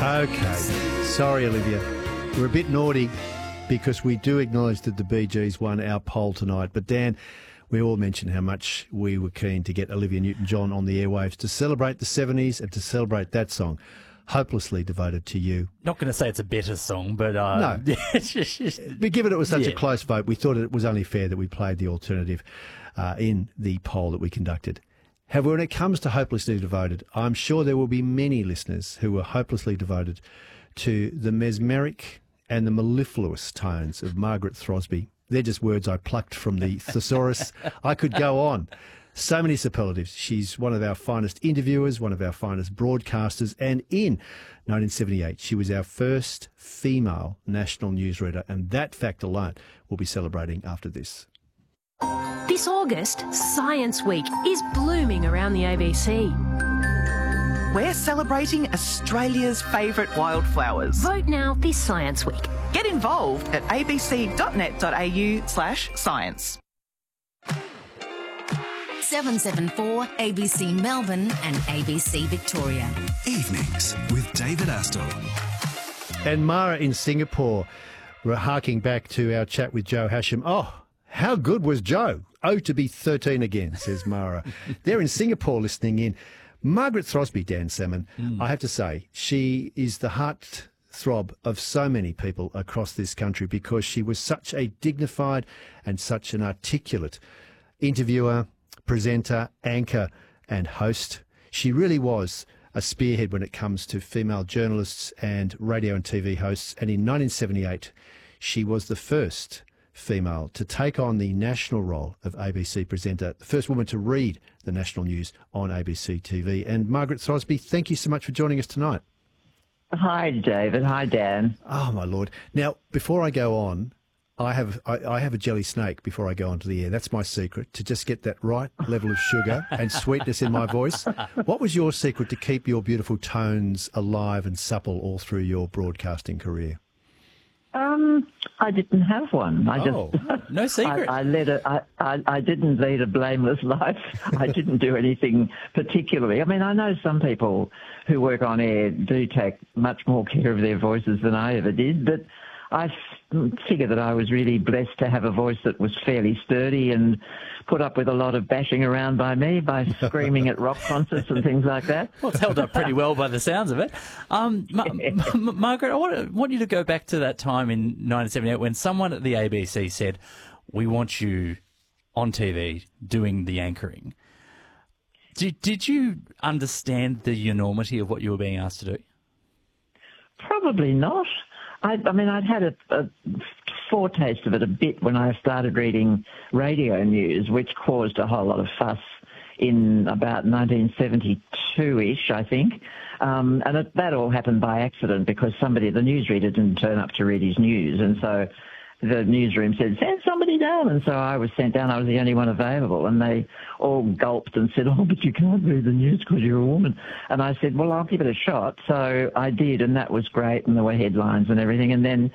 Okay. Sorry, Olivia. We're a bit naughty because we do acknowledge that the Bee Gees won our poll tonight. But, Dan, we all mentioned how much we were keen to get Olivia Newton-John on the airwaves to celebrate the 70s and to celebrate that song, Hopelessly Devoted to You. Not going to say it's a better song, but... No. But given it was such a close vote, we thought it was only fair that we played the alternative in the poll that we conducted. However, when it comes to Hopelessly Devoted, I'm sure there will be many listeners who are hopelessly devoted to the mesmeric and the mellifluous tones of Margaret Throsby. They're just words I plucked from the thesaurus. I could go on. So many superlatives. She's one of our finest interviewers, one of our finest broadcasters, and in 1978, she was our first female national newsreader, and that fact alone we'll be celebrating after this. This August, Science Week is blooming around the ABC. We're celebrating Australia's favourite wildflowers. Vote now this Science Week. Get involved at abc.net.au/science. 774 ABC Melbourne and ABC Victoria. Evenings with David Astle. And Mara in Singapore, we're harking back to our chat with Joe Hashim. Oh, how good was Joe? Oh, to be 13 again, says Mara. They're in Singapore listening in. Margaret Throsby, Dan Salmon, I have to say, she is the heart throb of so many people across this country because she was such a dignified and such an articulate interviewer, presenter, anchor and host. She really was a spearhead when it comes to female journalists and radio and TV hosts. And in 1978, she was the first female to take on the national role of ABC presenter, the first woman to read the national news on ABC TV. And Margaret Throsby, thank you so much for joining us tonight. Hi, David. Hi, Dan. Oh, my Lord. Now, before I go on, I have a jelly snake before I go onto the air. That's my secret, to just get that right level of sugar and sweetness in my voice. What was your secret to keep your beautiful tones alive and supple all through your broadcasting career? I didn't have one. No secret. I didn't lead a blameless life. I didn't do anything particularly. I mean, I know some people who work on air do take much more care of their voices than I ever did, but I figured that I was really blessed to have a voice that was fairly sturdy and put up with a lot of bashing around by me, by screaming at rock concerts and things like that. Well, it's held up pretty well by the sounds of it. Margaret, I want you to go back to that time in 1978 when someone at the ABC said, we want you on TV doing the anchoring. Did you understand the enormity of what you were being asked to do? Probably not. I mean, I'd had a foretaste of it a bit when I started reading radio news, which caused a whole lot of fuss in about 1972-ish, I think. And that all happened by accident because the newsreader didn't turn up to read his news. And so the newsroom said, send somebody down. And so I was sent down. I was the only one available. And they all gulped and said, oh, but you can't read the news because you're a woman. And I said, well, I'll give it a shot. So I did, and that was great. And there were headlines and everything. And then